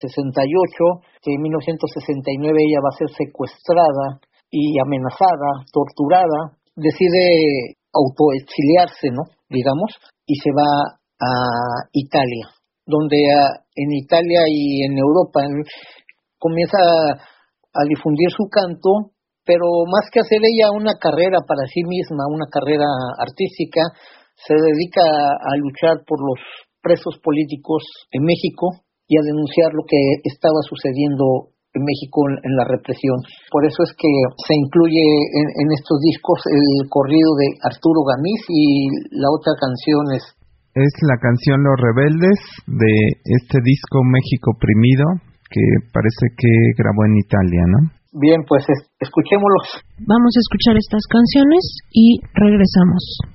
1968, que en 1969 ella va a ser secuestrada y amenazada, torturada, decide autoexiliarse, ¿no? Digamos, y se va a Italia, donde en Italia y en Europa comienza a difundir su canto, pero más que hacer ella una carrera para sí misma, una carrera artística, se dedica a luchar por los presos políticos en México y a denunciar lo que estaba sucediendo en México en la represión. Por eso es que se incluye en estos discos el corrido de Arturo Gamís y la otra canción es la canción Los Rebeldes de este disco México Oprimido, que parece que grabó en Italia, ¿no? Bien, pues escuchémoslos. Vamos a escuchar estas canciones y regresamos.